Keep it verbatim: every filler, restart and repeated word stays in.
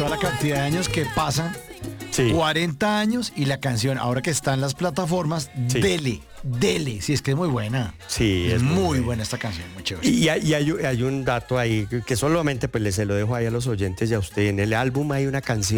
toda la cantidad de años que pasan. Sí. cuarenta años y la canción, ahora que está en las plataformas, Sí. dele, dele. Sí, es que es muy buena. Sí, es, es muy muy buena. buena esta canción, muy chévere. Y, hay, y hay, hay un dato ahí que- que solamente pues le se lo dejo ahí a los oyentes y a usted. En el álbum hay una canción